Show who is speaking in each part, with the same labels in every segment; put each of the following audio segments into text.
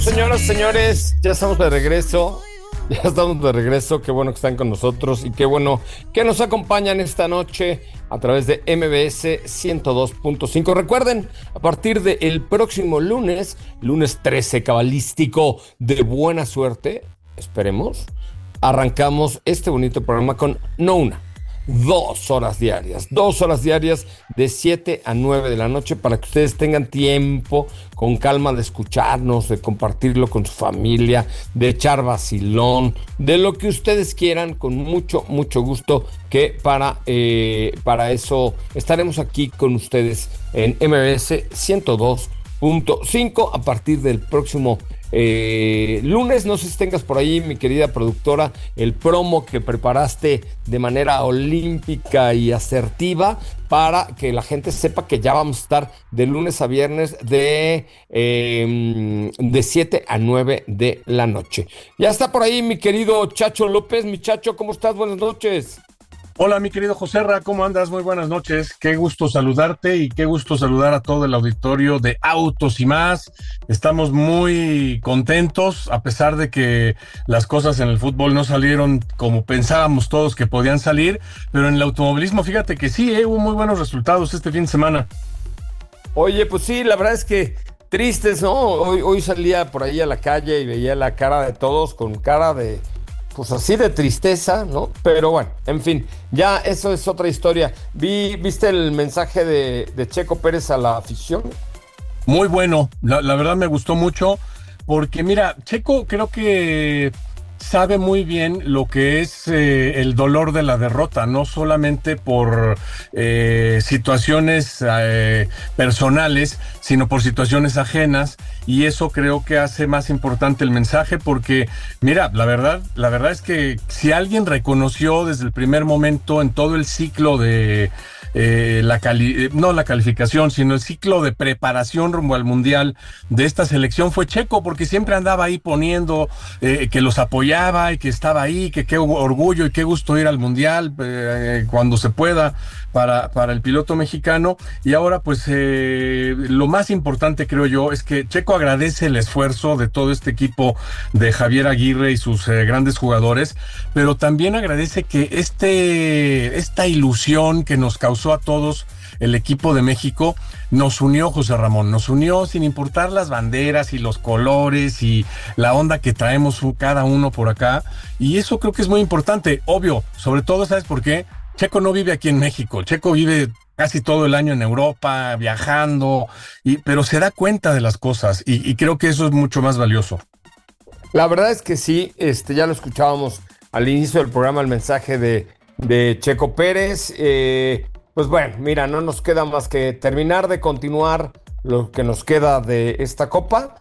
Speaker 1: Señoras, señores, ya estamos de regreso. Ya estamos de regreso. Qué bueno que están con nosotros y qué bueno que nos acompañan esta noche a través de MBS 102.5. Recuerden, a partir del próximo lunes, lunes 13 cabalístico de buena suerte, esperemos, arrancamos este bonito programa con no una, 2 horas diarias de 7 a 9 de la noche para que ustedes tengan tiempo con calma de escucharnos, de compartirlo con su familia, de echar vacilón, de lo que ustedes quieran, con mucho gusto, que para eso estaremos aquí con ustedes en MBS 102.5 a partir del próximo lunes. No sé si tengas por ahí, mi querida productora, el promo que preparaste de manera olímpica y asertiva para que la gente sepa que ya vamos a estar de lunes a viernes de 7 a 9 de la noche. Ya está por ahí mi querido Chacho López. Mi Chacho, ¿cómo estás? Buenas noches.
Speaker 2: Hola, mi querido Joserra, ¿cómo andas? Muy buenas noches. Qué gusto saludarte y qué gusto saludar a todo el auditorio de Autos y Más. Estamos muy contentos, a pesar de que las cosas en el fútbol no salieron como pensábamos todos que podían salir, pero en el automovilismo, fíjate que sí, hubo muy buenos resultados este fin de semana.
Speaker 1: Oye, pues sí, la verdad es que tristes, ¿no? Hoy salía por ahí a la calle y veía la cara de todos con cara de, pues así, de tristeza, ¿no? Pero bueno, en fin, ya eso es otra historia. ¿Viste el mensaje de Checo Pérez a la afición?
Speaker 2: Muy bueno, la verdad me gustó mucho, porque mira, Checo creo que sabe muy bien lo que es el dolor de la derrota, no solamente por situaciones personales, sino por situaciones ajenas, y eso creo que hace más importante el mensaje, porque mira, la verdad es que si alguien reconoció desde el primer momento en todo el ciclo de no la calificación, sino el ciclo de preparación rumbo al Mundial de esta selección, fue Checo, porque siempre andaba ahí poniendo que los apoyaba y que estaba ahí, que qué orgullo y qué gusto ir al Mundial cuando se pueda para el piloto mexicano. Y ahora pues lo más importante, creo yo, es que Checo agradece el esfuerzo de todo este equipo de Javier Aguirre y sus grandes jugadores, pero también agradece que esta ilusión que nos causó a todos el equipo de México, nos unió, José Ramón, nos unió sin importar las banderas y los colores y la onda que traemos cada uno por acá, y eso creo que es muy importante. Obvio, sobre todo, ¿sabes por qué? Checo no vive aquí en México, Checo vive casi todo el año en Europa, viajando, pero se da cuenta de las cosas, y creo que eso es mucho más valioso.
Speaker 1: La verdad es que sí, ya lo escuchábamos al inicio del programa, el mensaje de Checo Pérez. Pues bueno, mira, no nos queda más que terminar de continuar lo que nos queda de esta copa.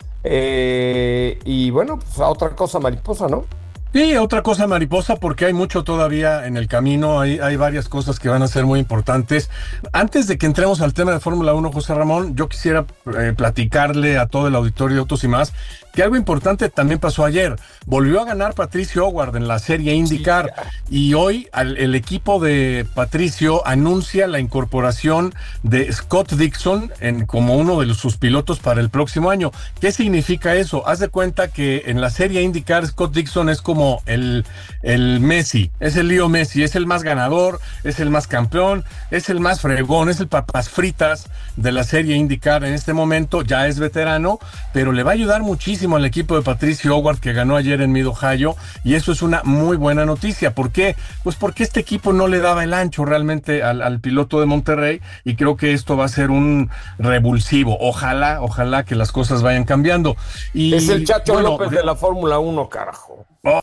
Speaker 1: Y bueno, pues a otra cosa mariposa, ¿no?
Speaker 2: Sí, otra cosa mariposa, porque hay mucho todavía en el camino, hay varias cosas que van a ser muy importantes. Antes de que entremos al tema de Fórmula 1, José Ramón, yo quisiera platicarle a todo el auditorio de Autos y Más que algo importante también pasó ayer. Volvió a ganar Patricio O'Ward en la serie IndyCar, y hoy el equipo de Patricio anuncia la incorporación de Scott Dixon como uno de sus pilotos para el próximo año. ¿Qué significa eso? Haz de cuenta que en la serie IndyCar Scott Dixon es como el Messi, es el Leo Messi, es el más ganador, es el más campeón, es el más fregón, es el papas fritas de la serie IndyCar en este momento. Ya es veterano, pero le va a ayudar muchísimo al equipo de Patricio O'Ward, que ganó ayer en Mid-Ohio, y eso es una muy buena noticia. ¿Por qué? Pues porque este equipo no le daba el ancho realmente al piloto de Monterrey, y creo que esto va a ser un revulsivo. Ojalá que las cosas vayan cambiando. Y
Speaker 1: es el Chacho López de la Fórmula 1, carajo.
Speaker 2: Oh.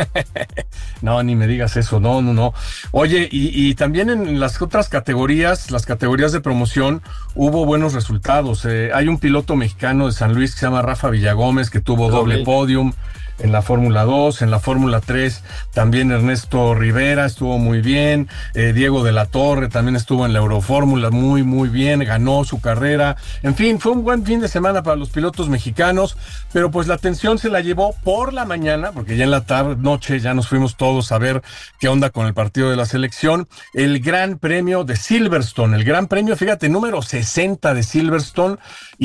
Speaker 2: No, ni me digas eso, no. Oye, y también en las otras categorías, las categorías de promoción, hubo buenos resultados. Hay un piloto mexicano de San Luis que se llama Rafa Villagómez, que tuvo doble podium en la Fórmula 2, en la Fórmula 3 también Ernesto Rivera estuvo muy bien, Diego de la Torre también estuvo en la Eurofórmula muy bien, ganó su carrera. En fin, fue un buen fin de semana para los pilotos mexicanos, pero pues la atención se la llevó por la mañana, porque ya en la tarde-noche ya nos fuimos todos a ver qué onda con el partido de la selección. El Gran Premio de Silverstone, el Gran Premio, fíjate, número 60 de Silverstone,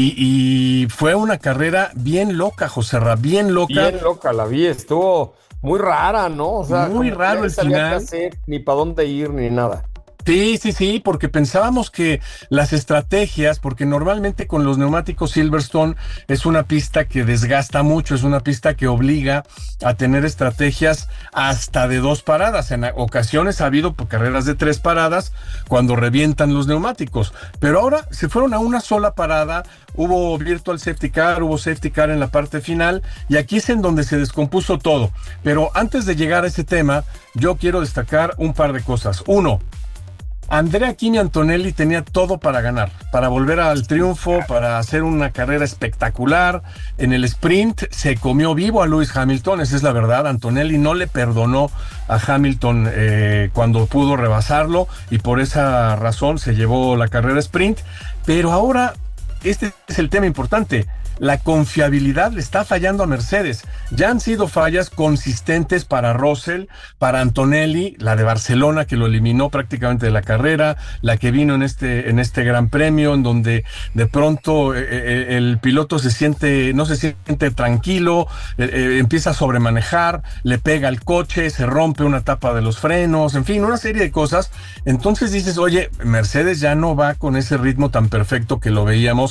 Speaker 2: y fue una carrera bien loca, Joserra, bien loca.
Speaker 1: Bien loca, la vi, estuvo muy rara, ¿no? O sea,
Speaker 2: muy
Speaker 1: como
Speaker 2: raro
Speaker 1: que
Speaker 2: el
Speaker 1: no sabía qué
Speaker 2: final.
Speaker 1: hacer, ni para dónde ir, ni nada.
Speaker 2: Sí, porque pensábamos que las estrategias, porque normalmente con los neumáticos Silverstone es una pista que desgasta mucho, es una pista que obliga a tener estrategias hasta de 2 paradas. En ocasiones ha habido carreras de 3 paradas cuando revientan los neumáticos, pero ahora se fueron a una sola parada. Hubo virtual safety car, hubo safety car en la parte final, y aquí es en donde se descompuso todo. Pero antes de llegar a ese tema, yo quiero destacar un par de cosas. Uno, Andrea Kimi Antonelli tenía todo para ganar, para volver al triunfo, para hacer una carrera espectacular. En el sprint se comió vivo a Lewis Hamilton, esa es la verdad. Antonelli no le perdonó a Hamilton cuando pudo rebasarlo, y por esa razón se llevó la carrera sprint. Pero ahora, este es el tema importante. La confiabilidad le está fallando a Mercedes. Ya han sido fallas consistentes para Russell, para Antonelli, la de Barcelona que lo eliminó prácticamente de la carrera, la que vino en este Gran Premio, en donde de pronto el piloto no se siente tranquilo, empieza a sobremanejar, le pega al coche, se rompe una tapa de los frenos, en fin, una serie de cosas. Entonces dices, oye, Mercedes ya no va con ese ritmo tan perfecto que lo veíamos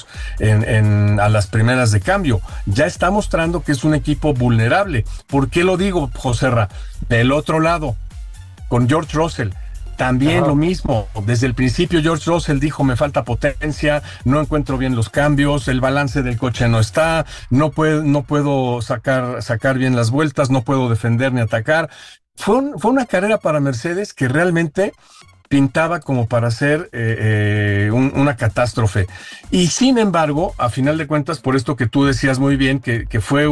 Speaker 2: a las primeras de cambio. Ya está mostrando que es un equipo vulnerable. ¿Por qué lo digo, Joserra? Del otro lado, con George Russell, también lo mismo. Desde el principio George Russell dijo, me falta potencia, no encuentro bien los cambios, el balance del coche no está, no puedo sacar bien las vueltas, no puedo defender ni atacar. Fue una carrera para Mercedes que realmente pintaba como para ser una catástrofe. Y sin embargo, a final de cuentas, por esto que tú decías muy bien, que fue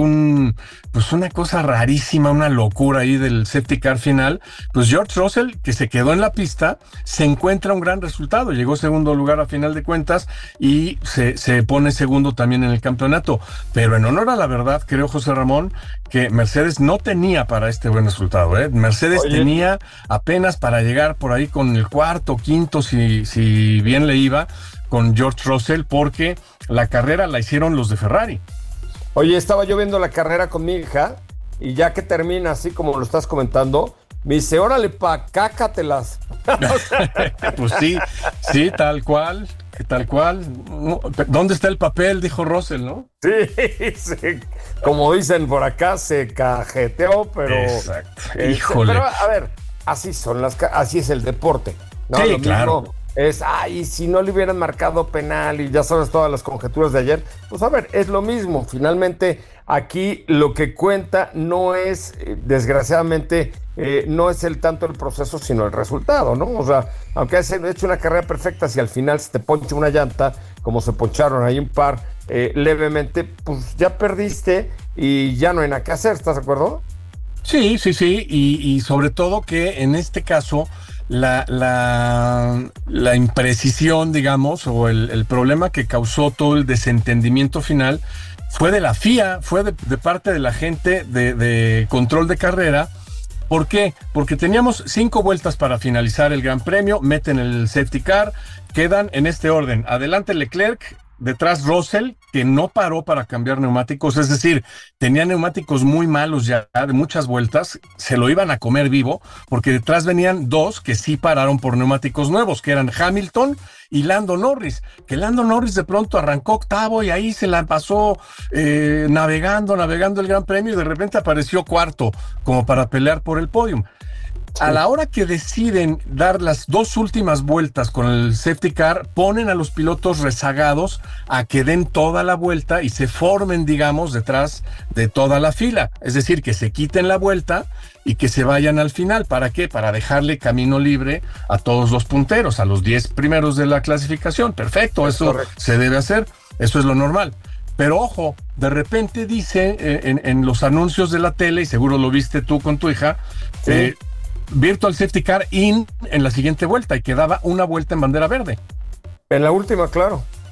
Speaker 2: una cosa rarísima, una locura ahí del safety car final, pues George Russell, que se quedó en la pista, se encuentra un gran resultado, llegó segundo lugar a final de cuentas y se pone segundo también en el campeonato. Pero en honor a la verdad, creo, José Ramón, que Mercedes no tenía para este buen resultado, Mercedes tenía apenas para llegar por ahí con el cuarto, quinto, si bien le iba, con George Russell, porque la carrera la hicieron los de Ferrari.
Speaker 1: Oye, estaba yo viendo la carrera con mi hija, y ya que termina así como lo estás comentando, me dice, órale cácatelas.
Speaker 2: Pues sí, tal cual. ¿Dónde está el papel? Dijo Russell, ¿no?
Speaker 1: Sí, como dicen por acá, se cajeteó, pero...
Speaker 2: Exacto. Híjole.
Speaker 1: Pero, a ver, así es el deporte, ¿no?
Speaker 2: Sí,
Speaker 1: lo
Speaker 2: claro.
Speaker 1: mismo es, si no le hubieran marcado penal, y ya sabes todas las conjeturas de ayer, pues a ver, es lo mismo. Finalmente, aquí lo que cuenta no es, desgraciadamente, no es tanto el proceso, sino el resultado, ¿no? O sea, aunque has hecho una carrera perfecta, si al final se te poncha una llanta, como se poncharon ahí un par levemente, pues ya perdiste y ya no hay nada que hacer, ¿estás de acuerdo?
Speaker 2: Sí, y sobre todo que en este caso la imprecisión, digamos, o el problema que causó todo el desentendimiento final fue de la FIA, fue de parte de la gente de control de carrera. ¿Por qué? Porque teníamos 5 vueltas para finalizar el Gran Premio, meten el safety car, quedan en este orden: adelante Leclerc, detrás Russell, que no paró para cambiar neumáticos, es decir, tenía neumáticos muy malos ya de muchas vueltas, se lo iban a comer vivo, porque detrás venían 2 que sí pararon por neumáticos nuevos, que eran Hamilton y Lando Norris, que Lando Norris de pronto arrancó octavo y ahí se la pasó navegando el Gran Premio, y de repente apareció cuarto, como para pelear por el podium. A la hora que deciden dar las 2 últimas vueltas con el safety car, ponen a los pilotos rezagados a que den toda la vuelta y se formen, digamos, detrás de toda la fila. Es decir, que se quiten la vuelta y que se vayan al final. ¿Para qué? Para dejarle camino libre a todos los punteros, a los 10 primeros de la clasificación. Perfecto, eso correcto. Se debe hacer, eso es lo normal. Pero ojo, de repente dice en los anuncios de la tele, y seguro lo viste tú con tu hija, sí. Virtual Safety Car en la siguiente vuelta, y quedaba una vuelta en bandera verde.
Speaker 1: En la última, claro.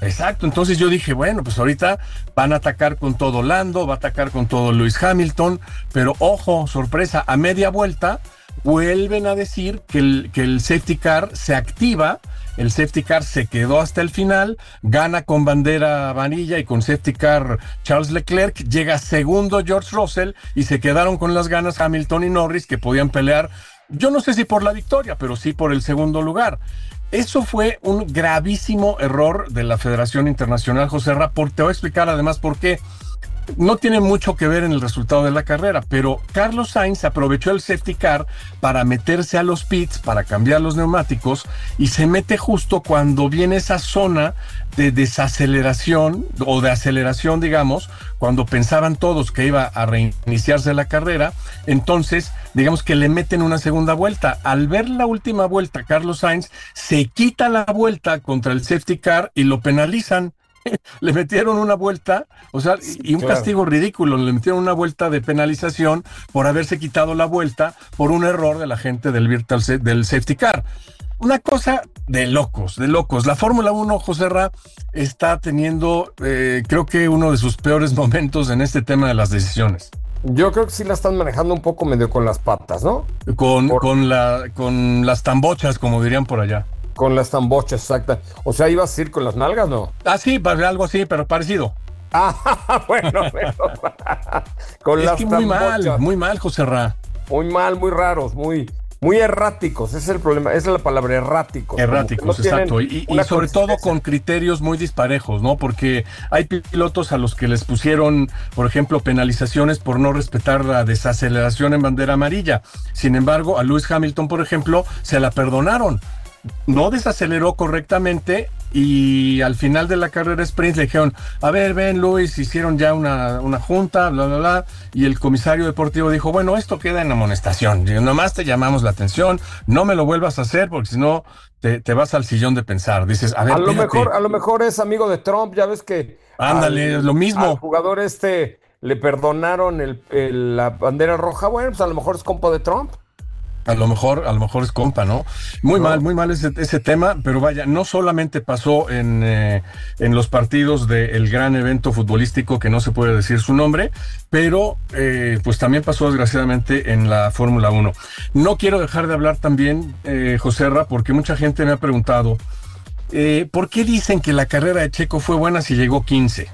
Speaker 2: exacto. Entonces yo dije, bueno, pues ahorita van a atacar con todo Lando, va a atacar con todo Lewis Hamilton, pero ojo, sorpresa, a media vuelta vuelven a decir que el safety car se activa. El safety car se quedó hasta el final, gana con bandera amarilla y con safety car Charles Leclerc, llega segundo George Russell y se quedaron con las ganas Hamilton y Norris, que podían pelear, yo no sé si por la victoria, pero sí por el segundo lugar. Eso fue un gravísimo error de la Federación Internacional, José Ra, te voy a explicar además por qué. No tiene mucho que ver en el resultado de la carrera, pero Carlos Sainz aprovechó el safety car para meterse a los pits, para cambiar los neumáticos, y se mete justo cuando viene esa zona de desaceleración o de aceleración, digamos, cuando pensaban todos que iba a reiniciarse la carrera. Entonces, digamos que le meten una segunda vuelta. Al ver la última vuelta, Carlos Sainz se quita la vuelta contra el safety car y lo penalizan. Le metieron una vuelta, o sea, y un castigo ridículo, le metieron una vuelta de penalización por haberse quitado la vuelta por un error de la gente del safety car. Una cosa de locos, de locos. La Fórmula 1, José Ra, está teniendo, creo que uno de sus peores momentos en este tema de las decisiones.
Speaker 1: Yo creo que sí la están manejando un poco medio con las patas, ¿no?
Speaker 2: Con las tambochas, como dirían por allá.
Speaker 1: Con las tambochas, exacta. O sea, ¿ibas a ir con las nalgas, no?
Speaker 2: Ah, sí, algo así, pero parecido.
Speaker 1: Ah, bueno. Con
Speaker 2: es
Speaker 1: las
Speaker 2: que
Speaker 1: tambochas.
Speaker 2: muy mal, José Ra.
Speaker 1: Muy mal, muy raros, muy erráticos. Ese es el problema, esa es la palabra, erráticos.
Speaker 2: Erráticos, no, exacto. Y sobre todo con criterios muy disparejos, ¿no? Porque hay pilotos a los que les pusieron, por ejemplo, penalizaciones por no respetar la desaceleración en bandera amarilla. Sin embargo, a Lewis Hamilton, por ejemplo, se la perdonaron. No desaceleró correctamente y al final de la carrera sprint le dijeron, a ver, ven Luis, hicieron ya una junta, bla, bla, bla, y el comisario deportivo dijo, bueno, esto queda en amonestación, nomás te llamamos la atención, no me lo vuelvas a hacer porque si no te vas al sillón de pensar. Dices, a ver,
Speaker 1: a lo mejor es amigo de Trump, ya ves que
Speaker 2: ándale, es lo mismo.
Speaker 1: Al jugador le perdonaron la bandera roja, bueno, pues a lo mejor es compa de Trump.
Speaker 2: A lo mejor es compa, ¿no? Muy mal ese tema, pero vaya, no solamente pasó en los partidos del gran evento futbolístico que no se puede decir su nombre, pero pues también pasó desgraciadamente en la Fórmula 1. No quiero dejar de hablar también, José Ra, porque mucha gente me ha preguntado, ¿por qué dicen que la carrera de Checo fue buena si llegó 15?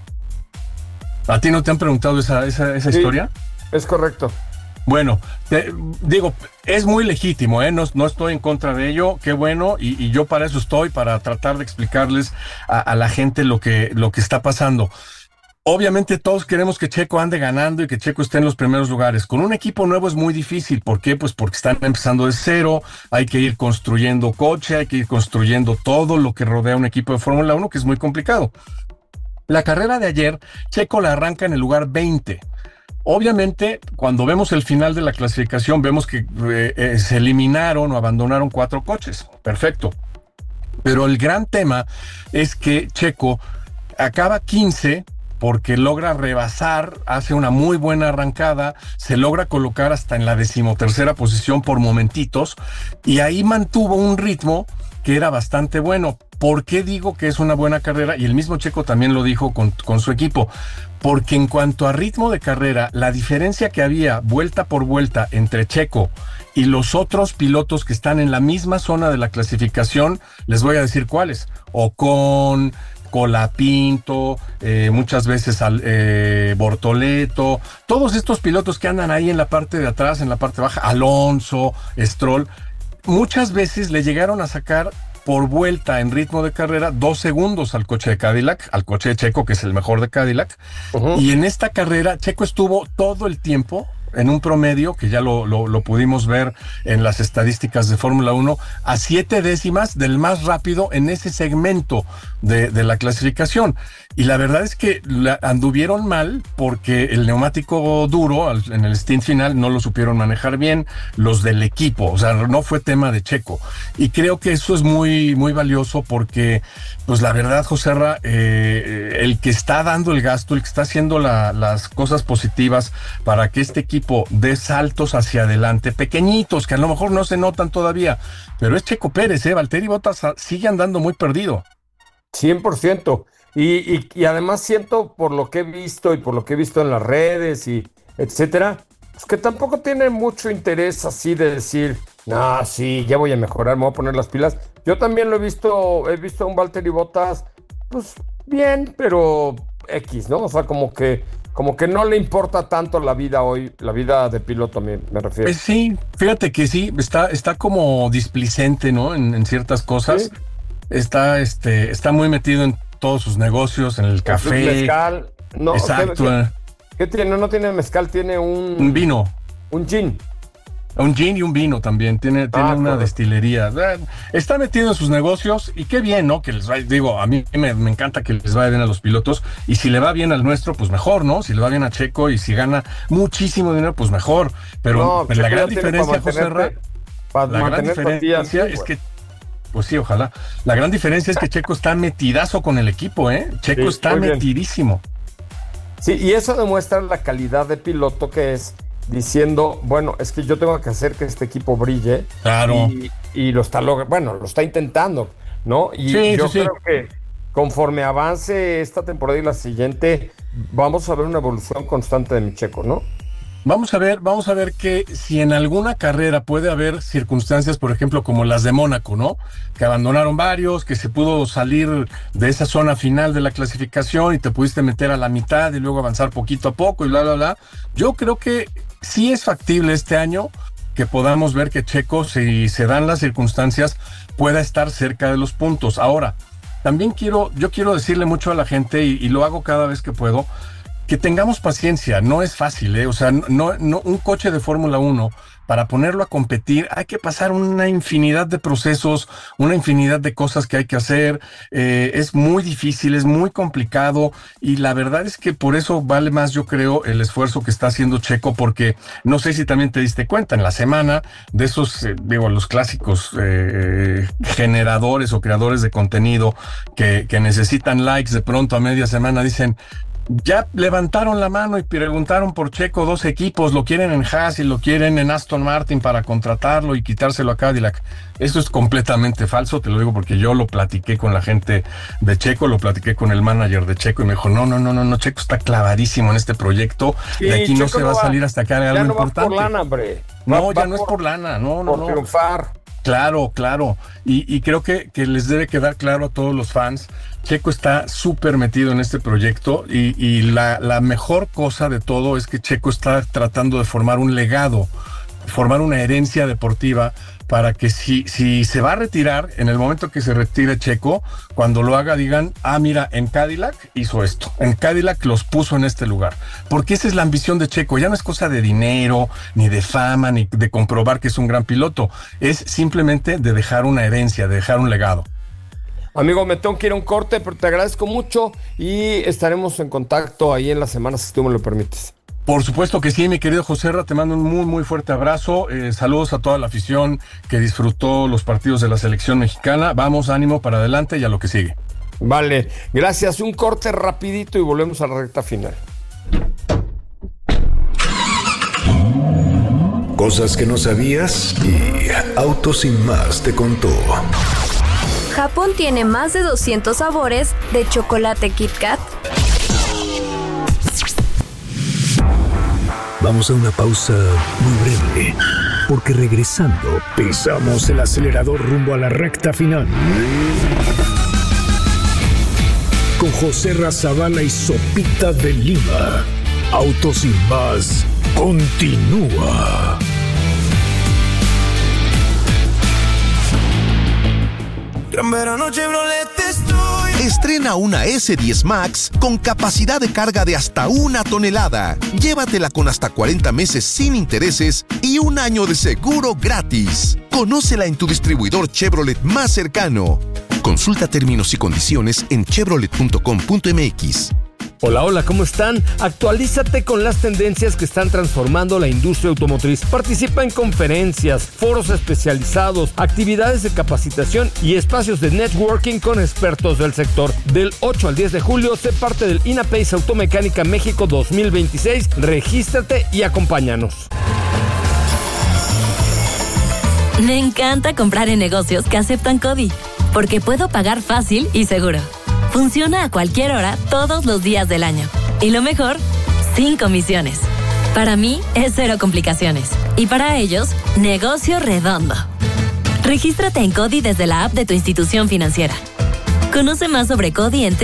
Speaker 2: ¿A ti no te han preguntado esa
Speaker 1: Sí,
Speaker 2: historia?
Speaker 1: Es correcto.
Speaker 2: Bueno, digo, es muy legítimo, no estoy en contra de ello, qué bueno, y yo para eso estoy, para tratar de explicarles a la gente lo que está pasando. Obviamente todos queremos que Checo ande ganando y que Checo esté en los primeros lugares. Con un equipo nuevo es muy difícil. ¿Por qué? Pues porque están empezando de cero, hay que ir construyendo coche, hay que ir construyendo todo lo que rodea un equipo de Fórmula 1, que es muy complicado. La carrera de ayer, Checo la arranca en el lugar 20. Obviamente, cuando vemos el final de la clasificación, vemos que se eliminaron o abandonaron 4 coches. Perfecto. Pero el gran tema es que Checo acaba 15 porque logra rebasar, hace una muy buena arrancada, se logra colocar hasta en la 13ª posición por momentitos, y ahí mantuvo un ritmo que era bastante bueno. ¿Por qué digo que es una buena carrera? Y el mismo Checo también lo dijo con su equipo. Porque en cuanto a ritmo de carrera, la diferencia que había vuelta por vuelta entre Checo y los otros pilotos que están en la misma zona de la clasificación, les voy a decir cuáles. Ocon, Colapinto, muchas veces Bortoleto, todos estos pilotos que andan ahí en la parte de atrás, en la parte baja, Alonso, Stroll, muchas veces le llegaron a sacar por vuelta en ritmo de carrera 2 segundos al coche de Cadillac, al coche de Checo, que es el mejor de Cadillac. Y en esta carrera Checo estuvo todo el tiempo en un promedio, que ya lo pudimos ver en las estadísticas de Fórmula 1, a 7 décimas del más rápido en ese segmento de la clasificación. Y la verdad es que anduvieron mal porque el neumático duro en el stint final no lo supieron manejar bien los del equipo, o sea, no fue tema de Checo. Y creo que eso es muy, muy valioso porque, pues la verdad, José Ra, el que está dando el gasto, el que está haciendo las cosas positivas para que este equipo dé saltos hacia adelante, pequeñitos, que a lo mejor no se notan todavía, pero es Checo Pérez, Valtteri Bottas sigue andando muy perdido.
Speaker 1: 100%. Y además siento, por lo que he visto y por lo que he visto en las redes y etcétera, pues que tampoco tiene mucho interés así de decir, no, sí, ya voy a mejorar, me voy a poner las pilas. Yo también he visto a un Valtteri Bottas, pues bien, pero X, ¿no? O sea, como que no le importa tanto la vida hoy, la vida de piloto, me refiero.
Speaker 2: Pues sí, fíjate que sí, está como displicente, ¿no? En ciertas cosas.
Speaker 1: ¿Sí?
Speaker 2: Está muy metido en todos sus negocios, en el café.
Speaker 1: Mezcal. No,
Speaker 2: Exacto.
Speaker 1: ¿Qué tiene? No tiene mezcal, tiene
Speaker 2: Un vino.
Speaker 1: Un gin.
Speaker 2: Un gin y un vino también, tiene una
Speaker 1: correcto.
Speaker 2: destilería. Está metido en sus negocios y qué bien, ¿no? Que les vaya, digo, a mí me encanta que les vaya bien a los pilotos y si le va bien al nuestro, pues mejor, ¿no? Si le va bien a Checo y si gana muchísimo dinero, pues mejor. Pero
Speaker 1: No,
Speaker 2: la gran diferencia, José Ra,
Speaker 1: la
Speaker 2: gran diferencia es que, pues sí, ojalá. La gran diferencia es que Checo está metidazo con el equipo, ¿eh? Checo está metidísimo.
Speaker 1: Sí, y eso demuestra la calidad de piloto que es, diciendo, bueno, es que yo tengo que hacer que este equipo brille.
Speaker 2: Claro.
Speaker 1: Y lo está lo está intentando, ¿no? Y
Speaker 2: sí,
Speaker 1: yo
Speaker 2: sí,
Speaker 1: creo que conforme avance esta temporada y la siguiente, vamos a ver una evolución constante de mi Checo, ¿no?
Speaker 2: Vamos a ver que si en alguna carrera puede haber circunstancias, por ejemplo, como las de Mónaco, ¿no? Que abandonaron varios, que se pudo salir de esa zona final de la clasificación y te pudiste meter a la mitad y luego avanzar poquito a poco y bla, bla, bla. Yo creo que sí es factible este año que podamos ver que Checo, si se dan las circunstancias, pueda estar cerca de los puntos. Ahora, también yo quiero decirle mucho a la gente y lo hago cada vez que puedo, que tengamos paciencia, no es fácil, ¿eh? O sea, no, un coche de Fórmula 1, para ponerlo a competir, hay que pasar una infinidad de procesos, una infinidad de cosas que hay que hacer, es muy difícil, es muy complicado, y la verdad es que por eso vale más, yo creo, el esfuerzo que está haciendo Checo, porque no sé si también te diste cuenta, en la semana, de esos, los clásicos generadores o creadores de contenido que necesitan likes de pronto a media semana, dicen, ya levantaron la mano y preguntaron por Checo 2 equipos, lo quieren en Haas y lo quieren en Aston Martin para contratarlo y quitárselo a Cadillac. Eso es completamente falso, te lo digo porque yo lo platiqué con la gente de Checo, lo platiqué con el manager de Checo y me dijo, no, Checo está clavadísimo en este proyecto, sí, de aquí Checo no se va a salir hasta que haga algo importante.
Speaker 1: Ya no va por lana, hombre.
Speaker 2: Ya no es por lana, no.
Speaker 1: Por triunfar.
Speaker 2: Claro. Y creo que les debe quedar claro a todos los fans. Checo está súper metido en este proyecto y la mejor cosa de todo es que Checo está tratando de formar un legado, formar una herencia deportiva para que si se va a retirar, en el momento que se retire Checo, cuando lo haga digan, mira, en Cadillac hizo esto, en Cadillac los puso en este lugar, porque esa es la ambición de Checo, ya no es cosa de dinero, ni de fama, ni de comprobar que es un gran piloto, es simplemente de dejar una herencia, de dejar un legado.
Speaker 1: Amigo, me tengo que ir a un corte, pero te agradezco mucho y estaremos en contacto ahí en las semanas, si tú me lo permites.
Speaker 2: Por supuesto que sí, mi querido José Ra, te mando un muy, muy fuerte abrazo. Saludos a toda la afición que disfrutó los partidos de la selección mexicana. Vamos, ánimo para adelante y a lo que sigue.
Speaker 1: Vale, gracias. Un corte rapidito y volvemos a la recta final.
Speaker 3: Cosas que no sabías y Autos Sin Más te contó.
Speaker 4: Japón tiene más de 200 sabores de chocolate Kit Kat.
Speaker 3: Vamos a una pausa muy breve, porque regresando pisamos el acelerador rumbo a la recta final. Con José Razabala y Sopita de Lima. Autos Sin Más continúa.
Speaker 5: Gran verano Chevrolet estoy.
Speaker 6: Estrena una S10 Max con capacidad de carga de hasta 1 tonelada. Llévatela con hasta 40 meses sin intereses y 1 año de seguro gratis. Conócela en tu distribuidor Chevrolet más cercano. Consulta términos y condiciones en chevrolet.com.mx.
Speaker 1: Hola, ¿cómo están? Actualízate con las tendencias que están transformando la industria automotriz. Participa en conferencias, foros especializados, actividades de capacitación y espacios de networking con expertos del sector. Del 8 al 10 de julio, sé parte del INAPACE Automecánica México 2026. Regístrate y acompáñanos.
Speaker 7: Me encanta comprar en negocios que aceptan CODI, porque puedo pagar fácil y seguro. Funciona a cualquier hora, todos los días del año. Y lo mejor, sin comisiones. Para mí, es cero complicaciones. Y para ellos, negocio redondo. Regístrate en CODI desde la app de tu institución financiera. Conoce más sobre CODI en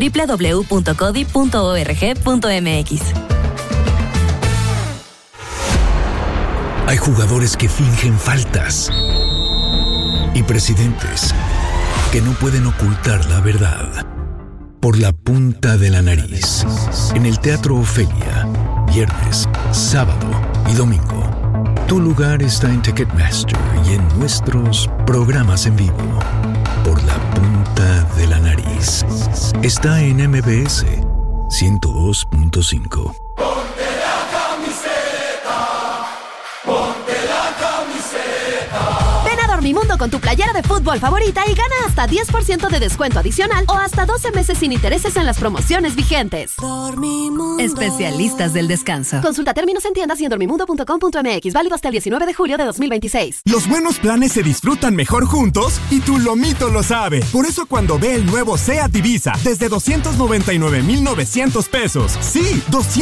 Speaker 7: www.codi.org.mx.
Speaker 3: Hay jugadores que fingen faltas y presidentes que no pueden ocultar la verdad por la punta de la nariz. En el Teatro Ofelia, viernes, sábado y domingo. Tu lugar está en Ticketmaster y en nuestros programas en vivo. Por la punta de la nariz. Está en MBS 102.5.
Speaker 8: Dormimundo con tu playera de fútbol favorita y gana hasta 10% de descuento adicional o hasta 12 meses sin intereses en las promociones vigentes.
Speaker 9: Dormimundo.
Speaker 8: Especialistas del descanso. Consulta términos en tiendas y en dormimundo.com.mx. Válido hasta el 19 de julio de 2026.
Speaker 10: Los buenos planes se disfrutan mejor juntos y tu lomito lo sabe. Por eso cuando ve el nuevo SEAT Ibiza desde 299,900 pesos. Sí,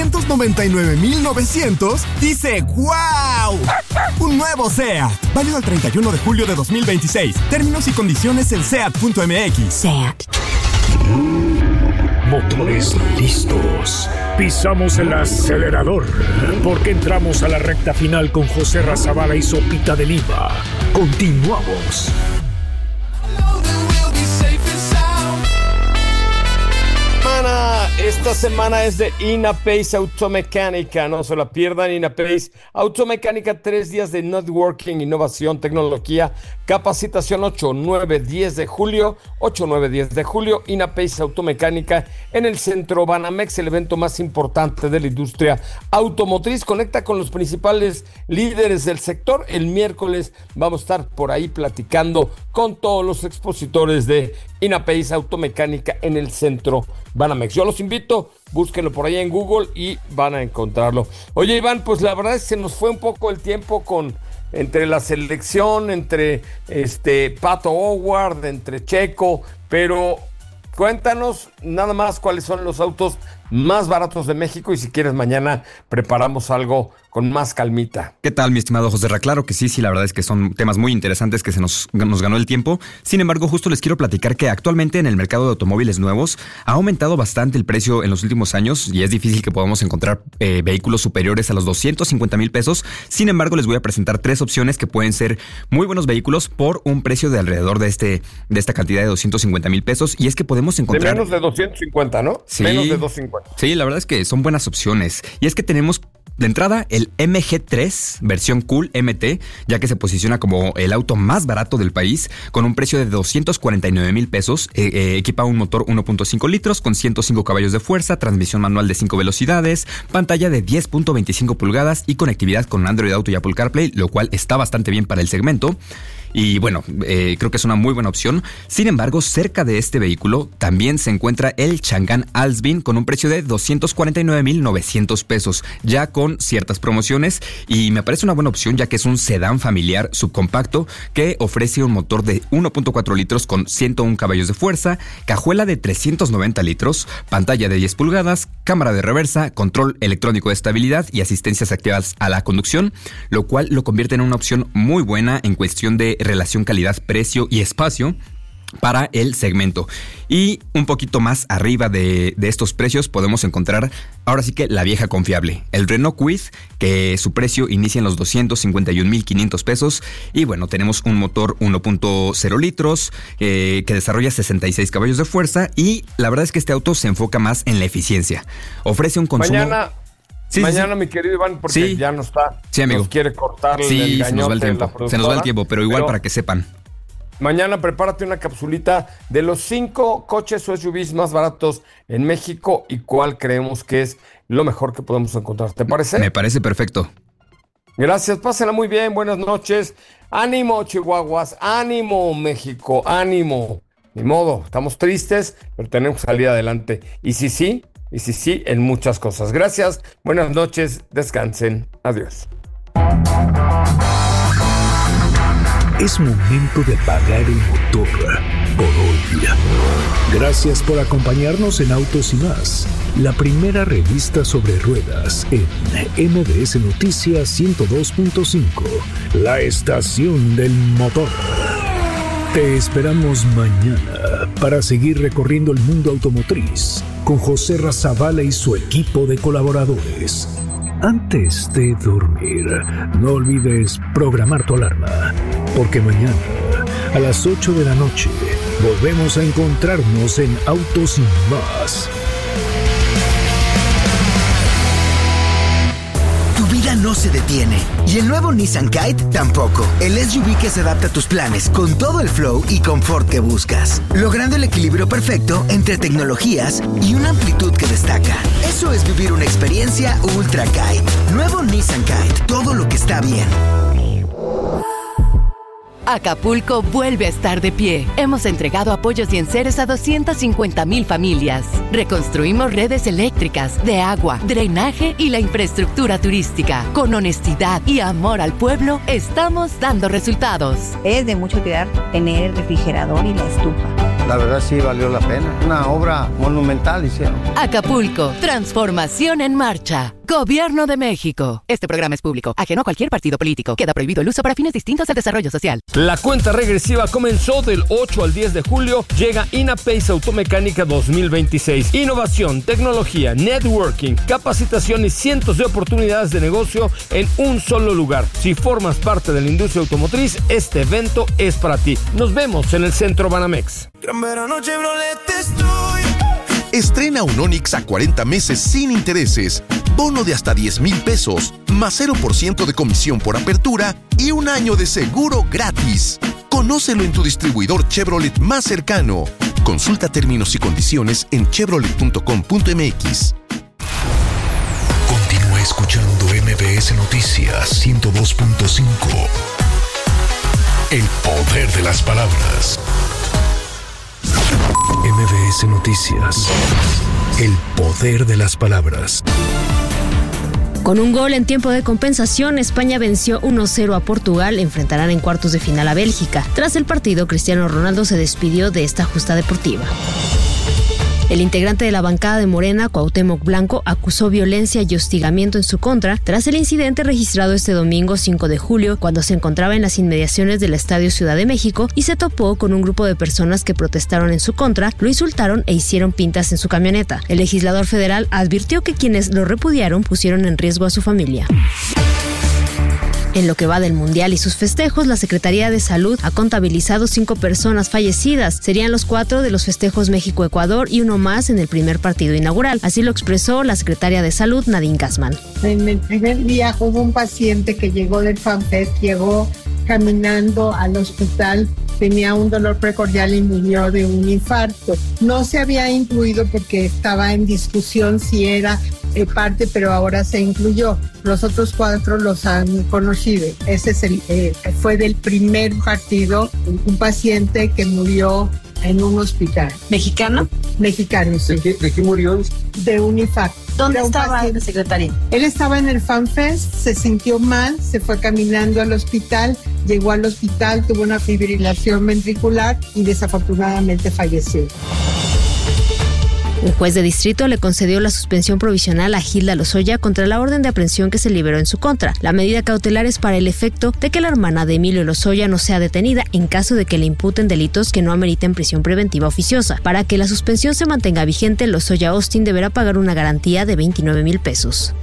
Speaker 10: 299,900. Dice ¡wow! Un nuevo SEAT. Válido al 31 de julio de 2026. Términos y condiciones en SEAT.mx.
Speaker 8: SEAT.
Speaker 3: Motores listos.
Speaker 11: Pisamos el acelerador porque entramos a la recta final con José Razabala y Sopita de Lima. Continuamos.
Speaker 1: Esta semana es de INAPACE Automecánica, no se la pierdan. INAPACE Automecánica, 3 días de networking, innovación, tecnología, capacitación. 8, 9, 10 de julio, INAPACE Automecánica en el Centro Banamex, el evento más importante de la industria automotriz. Conecta con los principales líderes del sector. El miércoles vamos a estar por ahí platicando con todos los expositores de INAPACE Automecánica en el Centro Banamex. Yo los invito, búsquenlo por ahí en Google y van a encontrarlo. Oye, Iván, pues la verdad es que se nos fue un poco el tiempo entre la selección, entre Pato O'Ward, entre Checo, pero cuéntanos nada más cuáles son los autos más baratos de México y si quieres mañana preparamos algo con más calmita.
Speaker 12: ¿Qué tal, mi estimado José Ra? Claro que sí, la verdad es que son temas muy interesantes que se nos ganó el tiempo. Sin embargo, justo les quiero platicar que actualmente en el mercado de automóviles nuevos ha aumentado bastante el precio en los últimos años y es difícil que podamos encontrar vehículos superiores a los 250,000 pesos. Sin embargo, les voy a presentar 3 opciones que pueden ser muy buenos vehículos por un precio de alrededor de esta cantidad de 250,000 pesos. Y es que podemos encontrar...
Speaker 1: De menos de 250, ¿no?
Speaker 12: Sí,
Speaker 1: menos de 250.
Speaker 12: Sí, la verdad es que son buenas opciones. Y es que tenemos de entrada el MG3 versión Cool MT, ya que se posiciona como el auto más barato del país, con un precio de 249,000 pesos. Equipa un motor 1.5 litros con 105 caballos de fuerza, transmisión manual de 5 velocidades, pantalla de 10.25 pulgadas y conectividad con Android Auto y Apple CarPlay, lo cual está bastante bien para el segmento. Y bueno, creo que es una muy buena opción. Sin embargo, cerca de este vehículo también se encuentra el Chang'an Alpine con un precio de 249,900 pesos, ya con ciertas promociones. Y me parece una buena opción ya que es un sedán familiar subcompacto que ofrece un motor de 1.4 litros con 101 caballos de fuerza, cajuela de 390 litros, pantalla de 10 pulgadas, cámara de reversa, control electrónico de estabilidad y asistencias activas a la conducción, lo cual lo convierte en una opción muy buena en cuestión de relación calidad-precio y espacio para el segmento. Y un poquito más arriba de estos precios podemos encontrar ahora sí que la vieja confiable, el Renault Kwid, que su precio inicia en los 251,500 pesos. Y bueno, tenemos un motor 1.0 litros que desarrolla 66 caballos de fuerza y la verdad es que este auto se enfoca más en la eficiencia. Ofrece un consumo...
Speaker 1: Mañana, mi querido Iván, porque ya no está.
Speaker 12: Sí, amigo.
Speaker 1: Nos quiere cortarle el gañote.
Speaker 12: Se nos va el tiempo. Se nos va el tiempo, pero igual para que sepan.
Speaker 1: Mañana prepárate una capsulita de los 5 coches o SUVs más baratos en México y cuál creemos que es lo mejor que podemos encontrar. ¿Te parece?
Speaker 12: Me parece perfecto.
Speaker 1: Gracias, pásenla muy bien, buenas noches. Ánimo, Chihuahuas, ánimo, México, ánimo. Ni modo, estamos tristes, pero tenemos que salir adelante. Y sí, en muchas cosas. Gracias, buenas noches, descansen, adiós.
Speaker 3: Es momento de apagar el motor
Speaker 11: por hoy. Gracias por acompañarnos en Autos y Más, la primera revista sobre ruedas en MBS Noticias 102.5, la estación del motor. Te esperamos mañana para seguir recorriendo el mundo automotriz con José Razabala y su equipo de colaboradores. Antes de dormir, no olvides programar tu alarma, porque mañana a las 8 de la noche volvemos a encontrarnos en Autos y Más.
Speaker 9: Tu vida no se detiene y el nuevo Nissan Kite tampoco. El SUV que se adapta a tus planes con todo el flow y confort que buscas, logrando el equilibrio perfecto entre tecnologías y una amplitud que destaca. Eso es vivir una experiencia Ultra Kite. Nuevo Nissan Kite, todo lo que está bien.
Speaker 13: Acapulco vuelve a estar de pie. Hemos entregado apoyos y enseres a 250,000 familias. Reconstruimos redes eléctricas, de agua, drenaje y la infraestructura turística. Con honestidad y amor al pueblo, estamos dando resultados.
Speaker 14: Es de mucho cuidar tener el refrigerador y la estufa.
Speaker 15: La verdad sí valió la pena. Una obra monumental hicieron.
Speaker 13: Acapulco, transformación en marcha. Gobierno de México. Este programa es público, ajeno a cualquier partido político. Queda prohibido el uso para fines distintos al desarrollo social.
Speaker 1: La cuenta regresiva comenzó del 8 al 10 de julio. Llega INAPACE Automecánica 2026. Innovación, tecnología, networking, capacitación y cientos de oportunidades de negocio en un solo lugar. Si formas parte de la industria automotriz, este evento es para ti. Nos vemos en el Centro Banamex.
Speaker 5: Gran verano Chevrolet estoy.
Speaker 6: Estrena un Onix a 40 meses sin intereses, bono de hasta 10,000 pesos, más 0% de comisión por apertura y un año de seguro gratis. Conócelo en tu distribuidor Chevrolet más cercano. Consulta términos y condiciones en chevrolet.com.mx.
Speaker 3: Continúa escuchando MBS Noticias 102.5. El poder de las palabras. MBS Noticias. El poder de las palabras.
Speaker 16: Con un gol en tiempo de compensación, España venció 1-0 a Portugal. Enfrentarán en cuartos de final a Bélgica. Tras el partido, Cristiano Ronaldo se despidió de esta justa deportiva. El integrante de la bancada de Morena, Cuauhtémoc Blanco, acusó violencia y hostigamiento en su contra tras el incidente registrado este domingo 5 de julio, cuando se encontraba en las inmediaciones del Estadio Ciudad de México y se topó con un grupo de personas que protestaron en su contra, lo insultaron e hicieron pintas en su camioneta. El legislador federal advirtió que quienes lo repudiaron pusieron en riesgo a su familia. En lo que va del Mundial y sus festejos, la Secretaría de Salud ha contabilizado 5 personas fallecidas. Serían los 4 de los festejos México-Ecuador y uno más en el primer partido inaugural. Así lo expresó la secretaria de Salud, Nadine Gassman.
Speaker 17: En el primer día hubo un paciente que llegó del FanFest, llegó caminando al hospital, tenía un dolor precordial y murió de un infarto. No se había incluido porque estaba en discusión si era parte, pero ahora se incluyó. Los otros 4 los han conocido. Ese es fue del primer partido, un paciente que murió en un hospital.
Speaker 14: ¿Mexicano?
Speaker 17: Mexicano, sí.
Speaker 15: ¿De qué murió?
Speaker 17: De un infarto.
Speaker 14: ¿Dónde estaba la secretaria?
Speaker 17: Él estaba en el FanFest, se sintió mal, se fue caminando al hospital, llegó al hospital, tuvo una fibrilación ventricular y desafortunadamente falleció.
Speaker 16: Un juez de distrito le concedió la suspensión provisional a Gilda Lozoya contra la orden de aprehensión que se liberó en su contra. La medida cautelar es para el efecto de que la hermana de Emilio Lozoya no sea detenida en caso de que le imputen delitos que no ameriten prisión preventiva oficiosa. Para que la suspensión se mantenga vigente, Lozoya Austin deberá pagar una garantía de 29,000 pesos.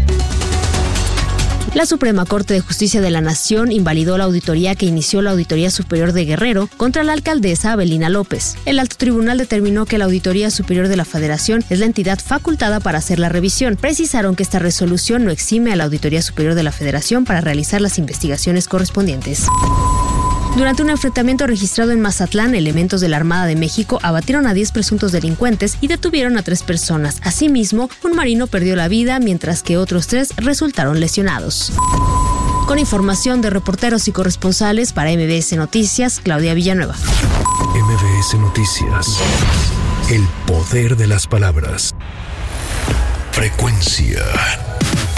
Speaker 16: La Suprema Corte de Justicia de la Nación invalidó la auditoría que inició la Auditoría Superior de Guerrero contra la alcaldesa Abelina López. El alto tribunal determinó que la Auditoría Superior de la Federación es la entidad facultada para hacer la revisión. Precisaron que esta resolución no exime a la Auditoría Superior de la Federación para realizar las investigaciones correspondientes. Durante un enfrentamiento registrado en Mazatlán, elementos de la Armada de México abatieron a 10 presuntos delincuentes y detuvieron a 3 personas. Asimismo, un marino perdió la vida, mientras que otros 3 resultaron lesionados. Con información de reporteros y corresponsales para MBS Noticias, Claudia Villanueva.
Speaker 3: MBS Noticias. El poder de las palabras. Frecuencia